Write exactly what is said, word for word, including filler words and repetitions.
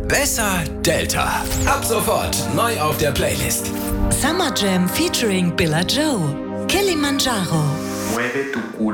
Besser Delta. Ab sofort neu auf der Playlist. Summer Jam featuring Billa Joe. Kilimanjaro. Mueve tu culo.